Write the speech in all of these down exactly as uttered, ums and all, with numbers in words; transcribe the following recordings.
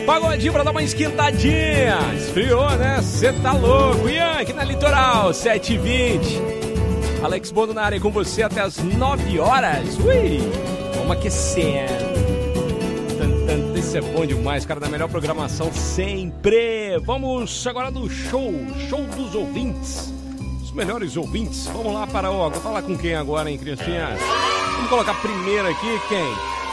pagodinho pra dar uma esquentadinha. Esfriou, né? Cê tá louco. Ian, aqui na Litoral, sete e vinte. Alex Bono na área com você até as nove horas. Ui, vamos aquecendo. Isso é bom demais, cara, da melhor programação sempre. Vamos agora no show, show dos ouvintes. Os melhores ouvintes. Vamos lá para o... Vou falar com quem agora, hein, criancinhas? Vamos colocar primeiro aqui, quem?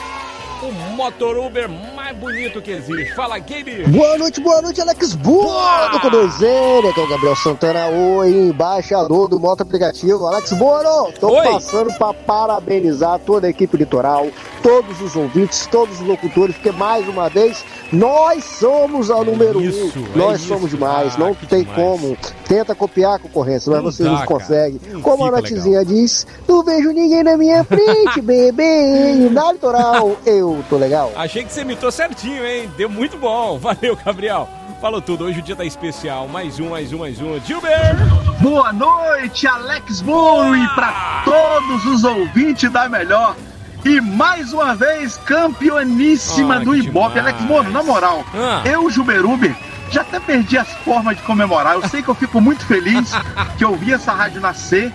O motor Uber mais bonito que existe. Fala, Gabe. Boa noite, boa noite, Alex Bono com dois N, aqui é o Gabriel Santana, o embaixador do moto aplicativo. Alex Bono, tô Oi. passando para parabenizar toda a equipe Litoral, todos os ouvintes, todos os locutores, porque mais uma vez, nós somos a número isso, um. é Nós isso. somos demais, Ah, não que tem demais. como. Tenta copiar a concorrência, mas Não vocês dá, não conseguem. cara. Não Como a fica Natezinha legal. diz, não vejo ninguém na minha frente, bebê. Na Litoral, eu tô legal. Achei que você imitou certinho, hein? Deu muito bom. Valeu, Gabriel. Falou tudo. Hoje o dia tá especial. Mais um, mais um, mais um. Gilbert! Boa noite, Alex Bono, e para todos os ouvintes da Melhor. E mais uma vez, campeoníssima Ah, do que Ibope. demais. Alex Bono, na moral, Ah. eu, Juberuber, já até perdi as formas de comemorar. Eu sei que eu fico muito feliz que eu vi essa rádio nascer,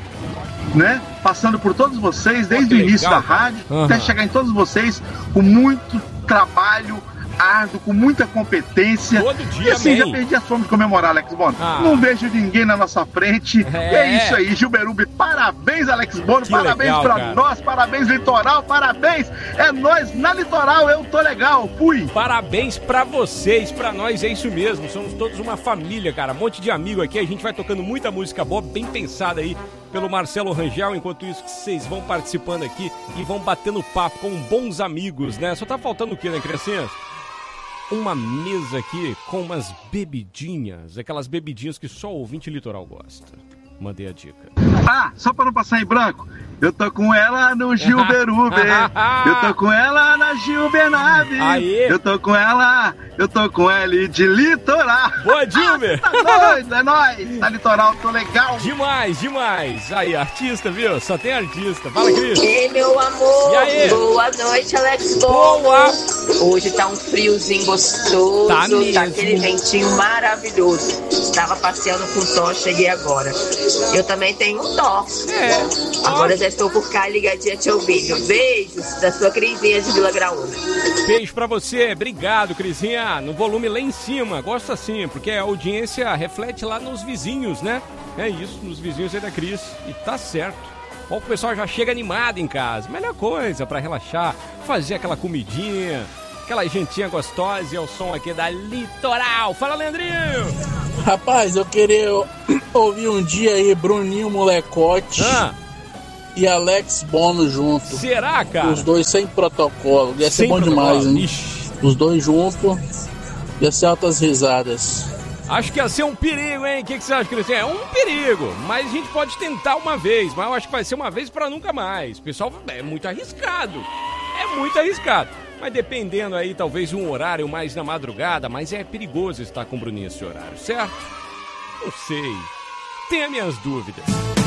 né? Passando por todos vocês, desde que o início legal, da cara. rádio, Aham. até chegar em todos vocês, com muito trabalho árduo, com muita competência. Todo dia, e assim, amém. já perdi as formas de comemorar, Alex Bono. Ah. Não vejo ninguém na nossa frente. É. E é isso aí, Gilberube. Parabéns, Alex Bono. Que Parabéns legal, pra cara. nós. Parabéns, Litoral. Parabéns. É nós na Litoral. Eu tô legal. Fui. Parabéns pra vocês, pra nós, é isso mesmo. Somos todos uma família, cara. Um monte de amigo aqui. A gente vai tocando muita música boa, bem pensada aí pelo Marcelo Rangel. Enquanto isso, que vocês vão participando aqui e vão batendo papo com bons amigos, né? Só tá faltando o quê, né, criancinhas? Uma mesa aqui com umas bebidinhas. Aquelas bebidinhas que só o ouvinte Litoral gosta. Mandei a dica. Ah, só pra não passar em branco. Eu tô com ela no Gilberube. Eu tô com ela na Gilbernave. Aê. Eu tô com ela, eu tô com ela de Litoral. Boa, Gilber! Tá doido, é nóis. Na Litoral, tô legal. Demais, demais. Aí, artista, viu? Só tem artista. Fala, Cris. Ei, meu amor, E aí? boa noite, Alex Bono. Boa. Hoje tá um friozinho gostoso, Tá tá, mesmo. aquele ventinho maravilhoso. Tava passeando com o Thor, cheguei agora. Eu também tenho um Thor. É. Agora já estou por cá ligadinha te ouvindo. Beijos da sua Crisinha de Vila Graúna. Beijo pra você. Obrigado, Crisinha. No volume lá em cima. Gosto assim, porque a audiência reflete lá nos vizinhos, né? É isso, nos vizinhos aí da Cris. E tá certo. Bom, o pessoal já chega animado em casa. Melhor coisa pra relaxar, fazer aquela comidinha, aquela jantinha gostosa e é o som aqui da Litoral. Fala, Leandrinho! Rapaz, eu queria ouvir um dia aí Bruninho Molecote Ah, e Alex Bono junto. será, cara? Os dois sem protocolo. Ia ser Sem bom protocolo. demais, hein? Ixi, Os dois juntos. Ia ser altas risadas. acho que ia ser um perigo, hein? O que, que você acha, Cristian? É um perigo, mas a gente pode tentar uma vez, mas eu acho que vai ser uma vez pra nunca mais. Pessoal, é muito arriscado. É muito arriscado. Mas dependendo aí, talvez um horário mais na madrugada, mas é perigoso estar com o Bruninho esse horário, certo? Não sei. Tenho minhas dúvidas.